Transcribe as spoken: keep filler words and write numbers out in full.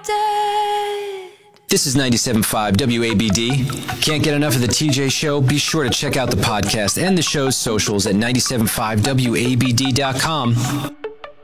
dead. This is ninety-seven point five W A B D. Can't get enough of the T J Show? Be sure to check out the podcast and the show's socials at nine seven five W A B D dot com.